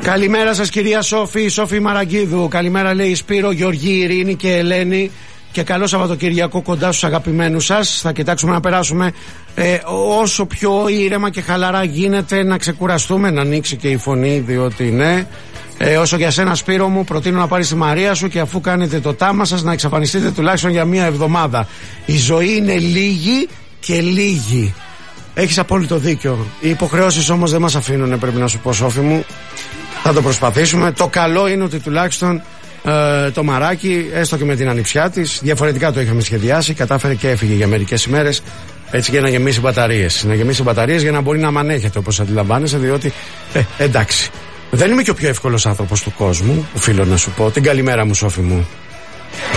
Καλημέρα σας κυρία Σόφη, Σόφη Μαραγκίδου. Καλημέρα λέει Σπύρο, Γεωργή, Ειρήνη και Ελένη. Και καλό Σαββατοκυριακό κοντά στους αγαπημένους σας. Θα κοιτάξουμε να περάσουμε όσο πιο ήρεμα και χαλαρά γίνεται, να ξεκουραστούμε, να ανοίξει και η φωνή, διότι ναι. Όσο για σένα Σπύρο μου, προτείνω να πάρεις τη Μαρία σου και αφού κάνετε το τάμα σας να εξαφανιστείτε τουλάχιστον για μία εβδομάδα. Η ζωή είναι λίγη και λίγη. Έχεις απόλυτο δίκιο. Οι υποχρεώσεις όμως δεν μας αφήνουν, πρέπει να σου πω Σόφη μου. Θα το προσπαθήσουμε. Το καλό είναι ότι τουλάχιστον το μαράκι, έστω και με την ανιψιά της, διαφορετικά το είχαμε σχεδιάσει, κατάφερε και έφυγε για μερικές ημέρες, έτσι για να γεμίσει μπαταρίες. Να γεμίσει μπαταρίες για να μπορεί να μανέχεται, όπως αντιλαμβάνεσαι, διότι εντάξει. Δεν είμαι και ο πιο εύκολος άνθρωπος του κόσμου, οφείλω να σου πω. Την καλημέρα μου Σόφη μου.